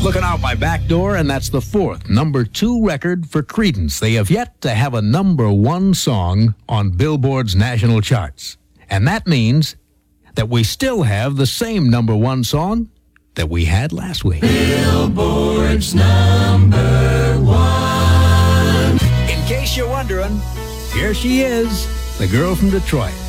Looking out my back door, and that's the fourth #2 record for Creedence. They have yet to have a #1 song on Billboard's national charts. And that means that we still have the same #1 song that we had last week. Billboard's #1. In case you're wondering, here she is, the girl from Detroit.